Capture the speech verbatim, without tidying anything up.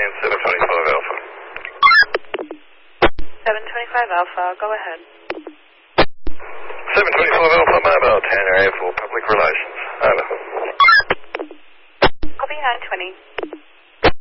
and seven twenty-five Alpha. seven twenty-five Alpha, go ahead. seven twenty-five Alpha, mobile ten area for public relations. Over. Copy nine twenty.